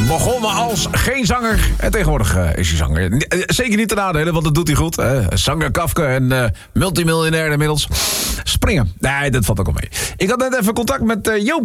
Begonnen als geen zanger. En tegenwoordig is hij zanger. Zeker niet te nadelen, want dat doet hij goed. Zanger Kafka en multimiljonair inmiddels. Springen. Nee, dat valt ook wel mee. Ik had net even contact met Joop.